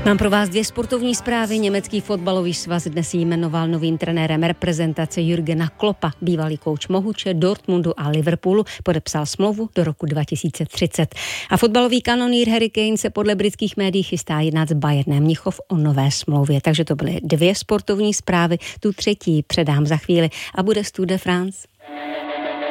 Mám pro vás 2 sportovní zprávy. Německý fotbalový svaz dnes jmenoval novým trenérem reprezentace Jürgena Kloppa. Bývalý kouč Mohuče, Dortmundu a Liverpoolu podepsal smlouvu do roku 2030. A fotbalový kanonýr Harry Kane se podle britských médií chystá jednat s Bayernem Mnichov o nové smlouvě. Takže to byly 2 sportovní zprávy. Tu třetí předám za chvíli a bude z Tour de France.